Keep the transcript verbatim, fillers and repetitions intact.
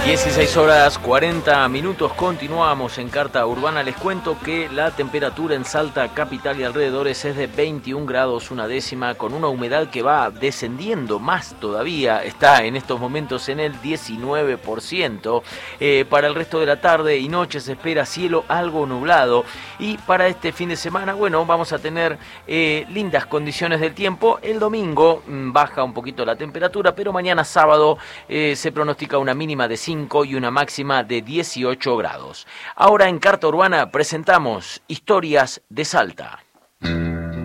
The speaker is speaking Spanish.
dieciséis horas cuarenta minutos, continuamos en Carta Urbana. Les cuento que la temperatura en Salta capital y alrededores es de veintiún grados una décima, con una humedad que va descendiendo más todavía, está en estos momentos en el diecinueve por ciento. Eh, para el resto de la tarde y noche se espera cielo algo nublado, y para este fin de semana, bueno, vamos a tener eh, lindas condiciones del tiempo. El domingo mmm, baja un poquito la temperatura, pero mañana sábado eh, se pronostica una mínima de cinco y una máxima de dieciocho grados. Ahora en Carta Urbana presentamos Historias de Salta.